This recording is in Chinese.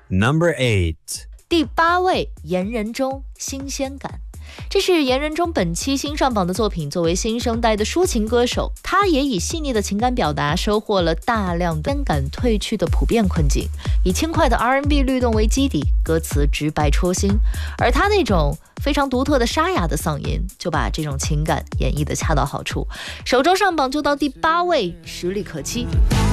Number 8. 第8位，严仁中，新鲜感。这是严仁中本期新上榜的作品，作为新生代的抒情歌手，他也以细腻的情感表达收获了大量的感褪去的普遍困境，以轻快的 R&B 律动为基底，歌词直白戳心，而他那种非常独特的沙哑的嗓音，就把这种情感演绎得恰到好处。首周上榜就到第8位，实力可期。